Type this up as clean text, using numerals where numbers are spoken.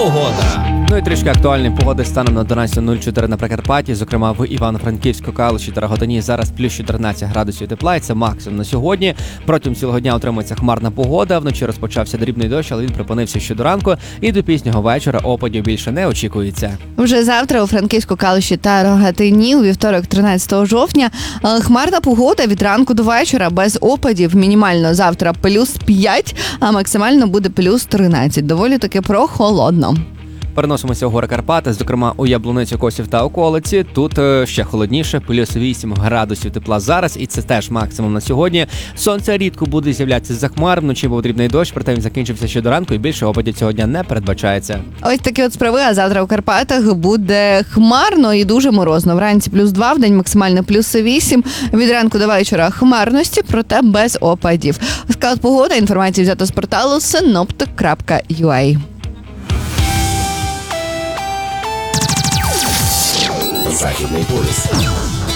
погода. Ну і трішки актуальної погоди станом на 12.04 на Прикарпатті, зокрема в Івано-Франківську, Калуші та Рогатині. Зараз плюс 14 градусів тепла, і це максимум на сьогодні. Протягом цілого дня утримується хмарна погода. Вночі розпочався дрібний дощ, але він припинився ще до ранку. І до пізнього вечора опадів більше не очікується. Вже завтра у Франківську, Калуші та Рогатині, у вівторок 13 жовтня, хмарна погода від ранку до вечора без опадів. Мінімально завтра плюс 5, а максимально буде плюс 13. Доволі таки прохолодно. Переносимося у гори Карпати, зокрема у Яблуницю, Косів та околиці. Тут ще холодніше, плюс 8 градусів тепла зараз, і це теж максимум на сьогодні. Сонце рідко буде з'являтися за хмар, вночі був дрібний дощ, проте він закінчився ще до ранку і більше опадів цього дня не передбачається. Ось такі от справи, а завтра у Карпатах буде хмарно і дуже морозно. Вранці плюс 2, вдень максимально плюс 8. Від ранку до вечора хмарності, проте без опадів. Склад погоди, інформація взята з порталу synoptic.ua. Західний полюс.